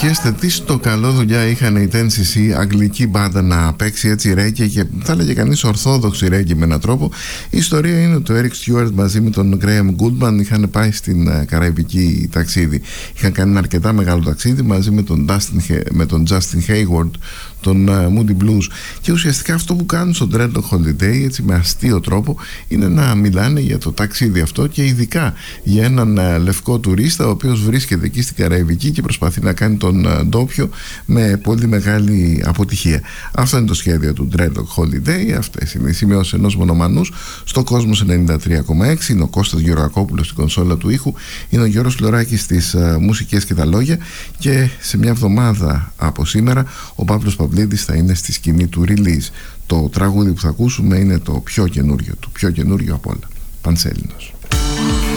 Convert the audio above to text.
αναρωτιέστε τι στο καλό δουλειά είχαν οι 10cc, αγγλική μπάντα, να παίξει έτσι ρέγγε, και θα έλεγε κανείς ορθόδοξη ρέγγε με έναν τρόπο. Η ιστορία είναι ότι ο Eric Stewart μαζί με τον Graham Goodman είχαν πάει στην Καραϊβική ταξίδι. Είχαν κάνει ένα αρκετά μεγάλο ταξίδι μαζί με τον Justin Hayward, τον Moody Blues, και ουσιαστικά αυτό που κάνουν στο Dreadlock Holiday, έτσι με αστείο τρόπο, είναι να μιλάνε για το ταξίδι αυτό, και ειδικά για έναν λευκό τουρίστα ο οποίος βρίσκεται εκεί στην Καραϊβική και προσπαθεί να κάνει τον ντόπιο με πολύ μεγάλη αποτυχία. Αυτό είναι το σχέδιο του Dreadlock Holiday. Αυτές είναι οι σημειώσεις ενός μονομανούς στο Κόσμος 93,6. Είναι ο Κώστας Γεωργακόπουλος στην κονσόλα του ήχου, είναι ο Γιώργος Φλωράκης στις μουσικές και τα λόγια, και σε μια εβδομάδα από σήμερα ο Παύλος Παυλίδης θα είναι στη σκηνή του release. Το τραγούδι που θα ακούσουμε είναι το πιο καινούριο, το πιο καινούριο από όλα, Πανσέλινος.